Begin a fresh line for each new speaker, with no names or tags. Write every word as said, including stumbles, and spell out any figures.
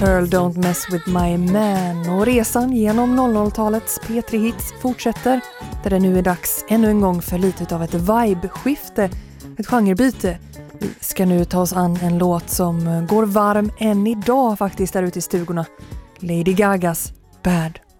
Girl Don't Mess With My Man, och resan genom noll noll-talets P tre Hits fortsätter, där det nu är dags ännu en gång för lite av ett vibe-skifte, ett genrebyte. Vi ska nu ta oss an en låt som går varm än idag faktiskt där ute i stugorna. Lady Gagas Bad